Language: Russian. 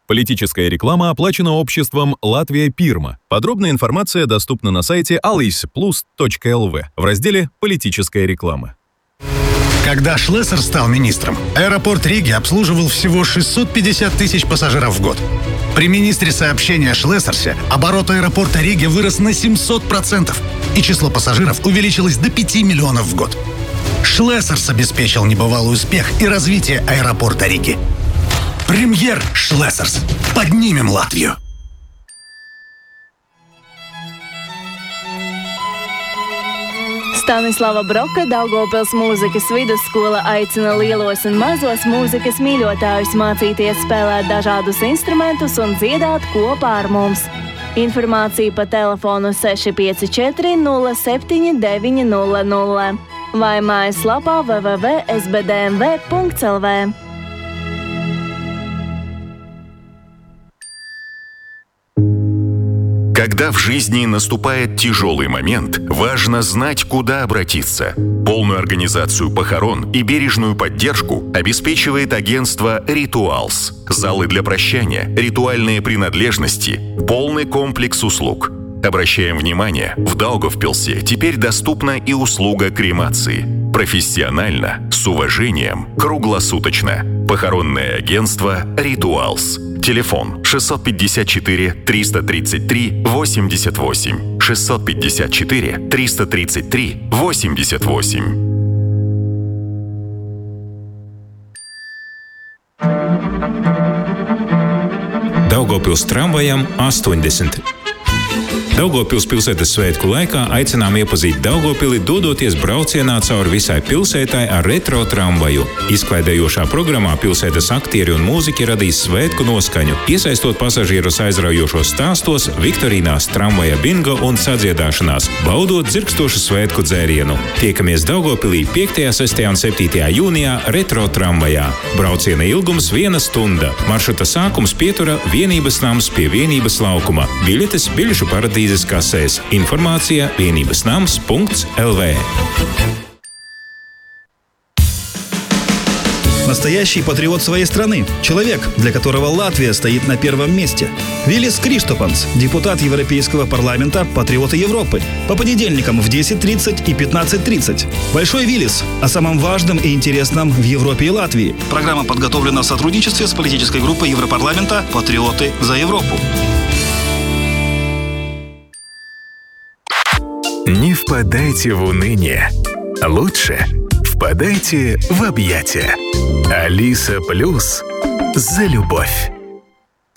Политическая реклама оплачена обществом «Латвия Пирма». Подробная информация доступна на сайте alysplus.lv в разделе «Политическая реклама». Когда Шлессер стал министром, аэропорт Риги обслуживал всего 650 тысяч пассажиров в год. При министре сообщения Шлессерсе оборот аэропорта Риги вырос на 700%, и число пассажиров увеличилось до 5 миллионов в год. Шлессерс обеспечил небывалый успех и развитие аэропорта Риги. Премьер Шлессерс. Поднимем Латвию. Stanislava Broka Daugavpils mūzikas vidusskola aicina lielos un mazos mūzikas mīļotājus mācīties spēlēt dažādus instrumentus un dziedāt kopā ar mums. Informācija pa telefonu 654 07900 vai mājaslapā www.sbdmv.lv. Когда в жизни наступает тяжелый момент, важно знать, куда обратиться. Полную организацию похорон и бережную поддержку обеспечивает агентство «Ритуалс». Залы для прощания, ритуальные принадлежности, полный комплекс услуг. Обращаем внимание, в Даугавпилсе теперь доступна и услуга кремации. Профессионально, с уважением, круглосуточно. Похоронное агентство «Ритуалс». Телефон 654-333-88. 654-333-88. Daugavpils tramvajam 80. Daugavpils pilsētas svētku laikā aicinām iepazīt Daugavpili, dodoties braucienā cauri visai pilsētai ar retro tramvaju. Izklaidējošā programmā pilsētas aktieri un mūziķi radīs svētku noskaņu, iesaistot pasažierus aizraujošos stāstos, viktorīnās, tramvaja bingo un sadziedāšanās, baudot dzirkstošu svētku dzērienu. Tiekamies Daugavpilī 5., 6. un 7. jūnijā retro tramvajā. Brauciena ilgums 1 stunda. Maršruta sākums pietura Vienības nams pie Vienības laukuma. Biļetes biļešu paradīzes kasēs. Informācija vienībasnams.lv. Настоящий патриот своей страны. Человек, для которого Латвия стоит на первом месте. Вилис Криштопанс, депутат Европейского парламента, патриоты Европы. По понедельникам в 10:30 и 15:30. Большой Вилис о самом важном и интересном в Европе и Латвии. Программа подготовлена в сотрудничестве с политической группой Европарламента «Патриоты за Европу». Не впадайте в уныние. Лучше впадайте в объятия. Алиса Плюс за любовь.